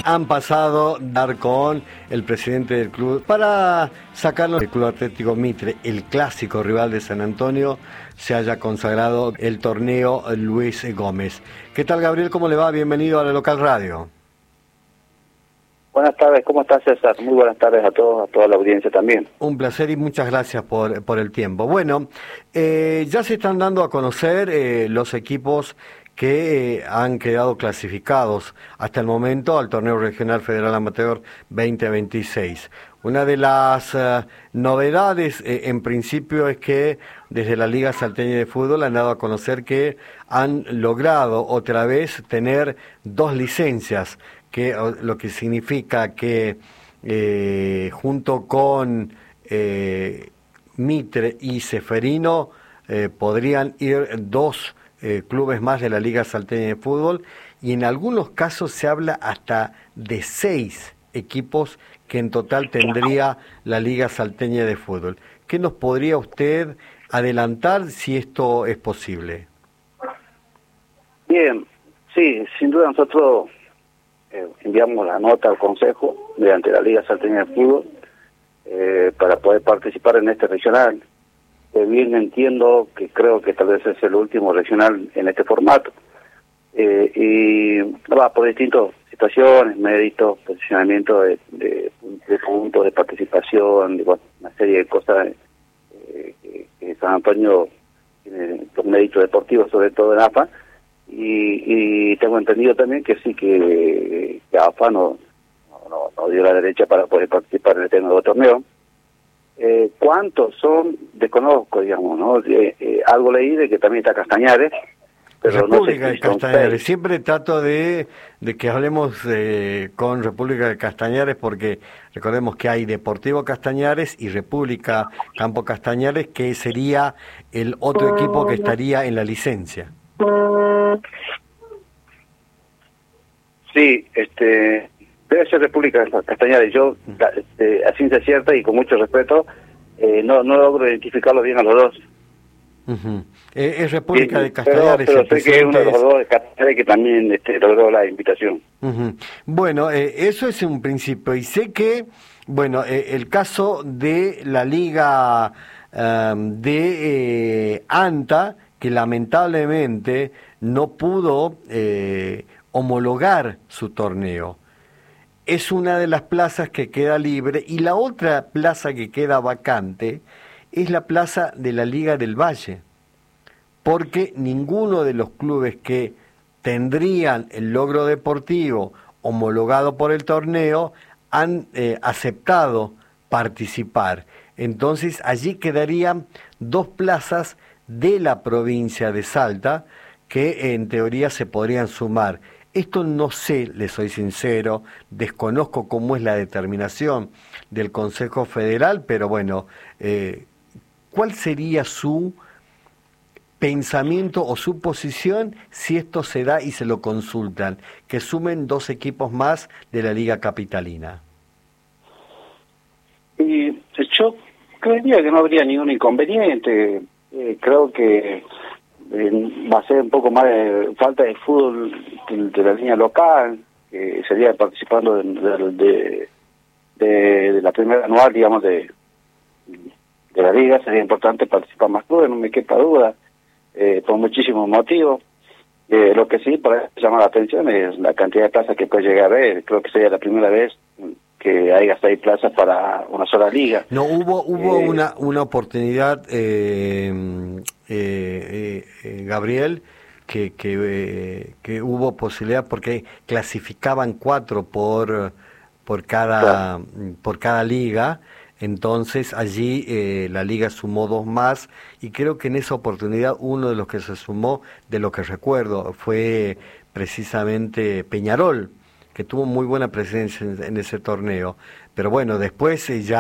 han pasado a dar con el presidente del club para sacarnos del Club Atlético Mitre, el clásico rival de San Antonio, se haya consagrado el torneo Luis Gómez. ¿Qué tal, Gabriel? ¿Cómo le va? Bienvenido a la Local Radio. Buenas tardes, ¿cómo estás, César? Muy buenas tardes a todos, a toda la audiencia también. Un placer y muchas gracias por el tiempo. Bueno, ya se están dando a conocer los equipos que han quedado clasificados hasta el momento al Torneo Regional Federal Amateur 2026. Una de las novedades en principio es que desde la Liga Salteña de Fútbol han dado a conocer que han logrado otra vez tener 2 licencias, que lo que significa que junto con Mitre y Ceferino podrían ir 2 clubes más de la Liga Salteña de Fútbol, y en algunos casos se habla hasta de 6 equipos que en total tendría la Liga Salteña de Fútbol. ¿Qué nos podría usted adelantar si esto es posible? Bien, sí, sin duda nosotros enviamos la nota al Consejo mediante la Liga Salteña de Fútbol para poder participar en este regional. Bien entiendo que creo que tal vez es el último regional en este formato. Y va por distintas situaciones, méritos, posicionamiento de puntos de participación, de una serie de cosas que San Antonio tiene los méritos deportivos, sobre todo en AFA. Y tengo entendido también que sí, que AFA no dio la derecha para poder participar en este nuevo torneo. ¿Cuántos son? Desconozco, digamos, ¿no? Algo leí de que también está Castañares, pero República no sé de Castañares. Siempre trato de que hablemos con República de Castañares, porque recordemos que hay Deportivo Castañares y República Campo Castañares, que sería el otro equipo que estaría en la licencia. Sí, debe ser República Castañares. Yo, a ciencia cierta y con mucho respeto, no logro identificarlos bien a los dos. Uh-huh. Es República de Castañares. Pero sé que es uno de los dos de Castañares que también logró la invitación. Uh-huh. Bueno, eso es un principio. Y sé que, bueno, el caso de la Liga de ANTA, que lamentablemente no pudo homologar su torneo. Es una de las plazas que queda libre, y la otra plaza que queda vacante es la plaza de la Liga del Valle, porque ninguno de los clubes que tendrían el logro deportivo homologado por el torneo han aceptado participar. Entonces allí quedarían 2 plazas de la provincia de Salta que en teoría se podrían sumar. Esto no sé, le soy sincero, desconozco cómo es la determinación del Consejo Federal, pero bueno, ¿cuál sería su pensamiento o su posición si esto se da y se lo consultan, que sumen 2 equipos más de la Liga Capitalina? Y yo creería que no habría ningún inconveniente. Creo que va a ser un poco más de falta de fútbol de la línea local, que sería participando de la primera anual, digamos, de la liga. Sería importante participar más clubes, no me quepa duda, por muchísimos motivos. Lo que sí para llamar la atención es la cantidad de plazas que puede llegar a haber. Creo que sería la primera vez que haya 6 plazas para una sola liga. No, hubo una oportunidad, Gabriel, que hubo posibilidad, porque clasificaban 4 por cada liga. Entonces allí la liga sumó 2 más, y creo que en esa oportunidad uno de los que se sumó, de lo que recuerdo, fue precisamente Peñarol, que tuvo muy buena presencia en ese torneo. Pero bueno, después ya